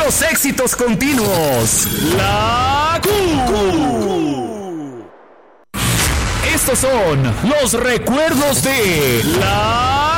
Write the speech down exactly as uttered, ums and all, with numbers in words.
Los éxitos continuos. La Q. Estos son los recuerdos de La